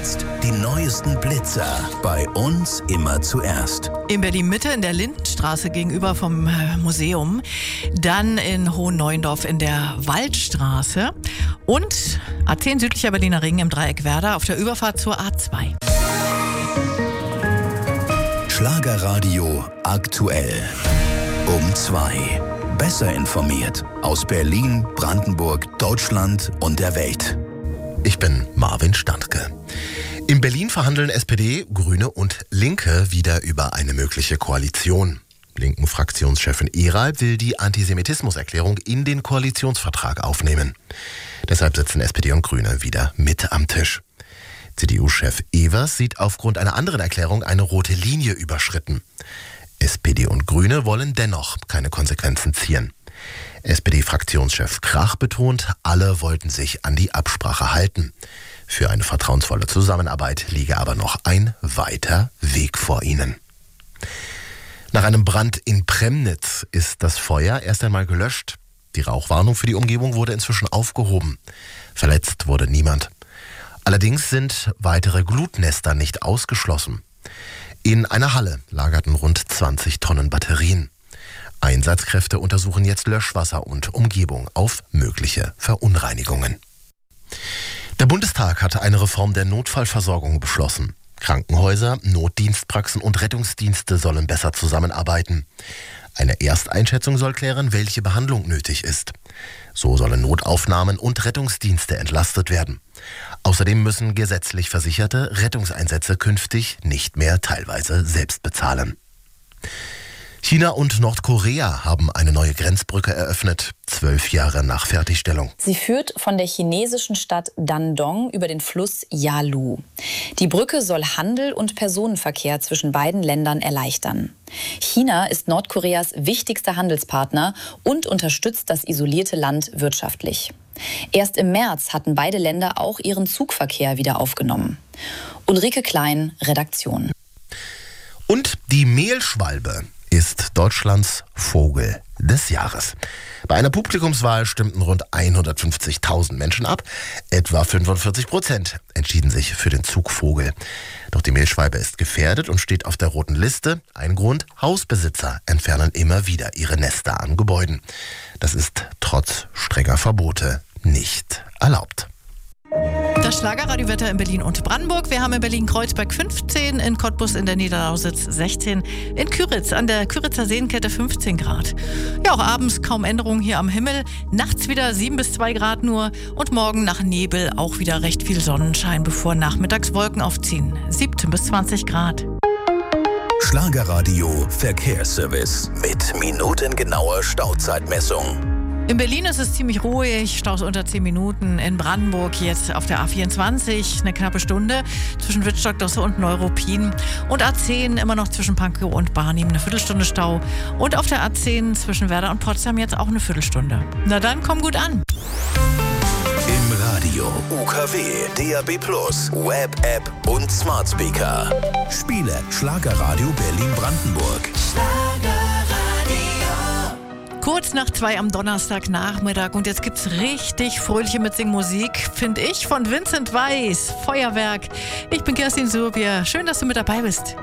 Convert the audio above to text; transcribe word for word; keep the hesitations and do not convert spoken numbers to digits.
jetzt die neuesten Blitzer bei uns immer zuerst. In Berlin-Mitte in der Lindenstraße gegenüber vom Museum. Dann in Hohenneuendorf in der Waldstraße. Und A zehn südlicher Berliner Ring im Dreieck Werder auf der Überfahrt zur A zwei. Schlagerradio aktuell. Um zwei. Besser informiert aus Berlin, Brandenburg, Deutschland und der Welt. Ich bin Marvin Standke. In Berlin verhandeln S P D, Grüne und Linke wieder über eine mögliche Koalition. Linken Fraktionschefin Eral will die Antisemitismuserklärung in den Koalitionsvertrag aufnehmen. Deshalb sitzen S P D und Grüne wieder mit am Tisch. C D U-Chef Evers sieht aufgrund einer anderen Erklärung eine rote Linie überschritten. S P D und Grüne wollen dennoch keine Konsequenzen ziehen. S P D-Fraktionschef Krach betont, alle wollten sich an die Absprache halten. Für eine vertrauensvolle Zusammenarbeit liege aber noch ein weiter Weg vor ihnen. Nach einem Brand in Premnitz ist das Feuer erst einmal gelöscht. Die Rauchwarnung für die Umgebung wurde inzwischen aufgehoben. Verletzt wurde niemand. Allerdings sind weitere Glutnester nicht ausgeschlossen. In einer Halle lagerten rund zwanzig Tonnen Batterien. Einsatzkräfte untersuchen jetzt Löschwasser und Umgebung auf mögliche Verunreinigungen. Der Bundestag hatte eine Reform der Notfallversorgung beschlossen. Krankenhäuser, Notdienstpraxen und Rettungsdienste sollen besser zusammenarbeiten. Eine Ersteinschätzung soll klären, welche Behandlung nötig ist. So sollen Notaufnahmen und Rettungsdienste entlastet werden. Außerdem müssen gesetzlich Versicherte Rettungseinsätze künftig nicht mehr teilweise selbst bezahlen. China und Nordkorea haben eine neue Grenzbrücke eröffnet, zwölf Jahre nach Fertigstellung. Sie führt von der chinesischen Stadt Dandong über den Fluss Yalu. Die Brücke soll Handel und Personenverkehr zwischen beiden Ländern erleichtern. China ist Nordkoreas wichtigster Handelspartner und unterstützt das isolierte Land wirtschaftlich. Erst im März hatten beide Länder auch ihren Zugverkehr wieder aufgenommen. Ulrike Klein, Redaktion. Und die Mehlschwalbe ist Deutschlands Vogel des Jahres. Bei einer Publikumswahl stimmten rund hundertfünfzigtausend Menschen ab. Etwa fünfundvierzig Prozent entschieden sich für den Zugvogel. Doch die Mehlschwalbe ist gefährdet und steht auf der roten Liste. Ein Grund: Hausbesitzer entfernen immer wieder ihre Nester an Gebäuden. Das ist trotz strenger Verbote nicht erlaubt. Das Schlagerradiowetter in Berlin und Brandenburg. Wir haben in Berlin-Kreuzberg fünfzehn, in Cottbus in der Niederlausitz sechzehn, in Küritz an der Küritzer Seenkette fünfzehn Grad. Ja, auch abends kaum Änderungen hier am Himmel. Nachts wieder sieben bis zwei Grad nur und morgen nach Nebel auch wieder recht viel Sonnenschein, bevor nachmittags Wolken aufziehen. siebzehn bis zwanzig Grad. Schlagerradio Verkehrsservice mit minutengenauer Stauzeitmessung. In Berlin ist es ziemlich ruhig, Staus unter zehn Minuten. In Brandenburg jetzt auf der A vierundzwanzig eine knappe Stunde zwischen Wittstock-Dosse und Neuruppin. Und A zehn immer noch zwischen Pankow und Barnim eine Viertelstunde Stau. Und auf der A zehn zwischen Werder und Potsdam jetzt auch eine Viertelstunde. Na dann, komm gut an. Im Radio, U K W, D A B plus, Web, App und Smart Speaker. Spiele Schlagerradio Berlin-Brandenburg. Kurz nach zwei am Donnerstagnachmittag und jetzt gibt's richtig fröhliche Mitsingmusik, finde ich, von Vincent Weiss, Feuerwerk. Ich bin Kerstin Surbier. Schön, dass du mit dabei bist.